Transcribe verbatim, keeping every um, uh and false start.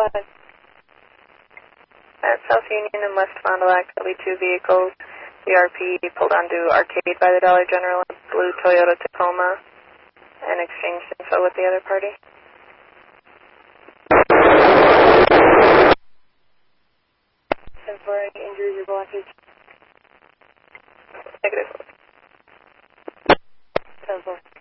ahead. At South Union and West Fond du Lac, there'll be two vehicles. The R P pulled onto Arcade by the Dollar General, a blue Toyota Tacoma, and exchanged info with the other party. And for any injuries or blockage? Negative. ten four.